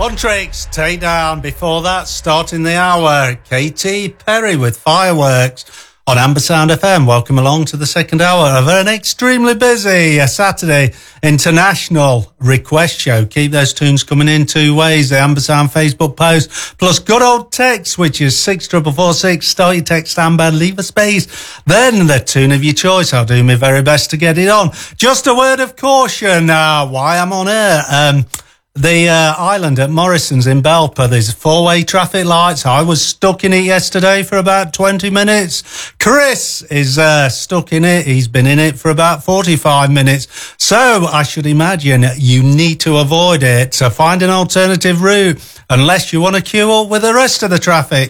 Huntrix, Takedown. Before that, starting the hour, Katy Perry with Fireworks on Ambersound FM. Welcome along to the second hour of an extremely busy Saturday international request show. Keep those tunes coming in two ways. The Ambersound Facebook post, plus good old text, which is 64446. Start your text, Amber, leave a space. Then the tune of your choice. I'll do my very best to get it on. Just a word of caution, why I'm on air. The island at Morrison's in Belper, there's four-way traffic lights. I was stuck in it yesterday for about 20 minutes. Chris is stuck in it. He's been in it for about 45 minutes. So I should imagine you need to avoid it. So find an alternative route unless you want to queue up with the rest of the traffic.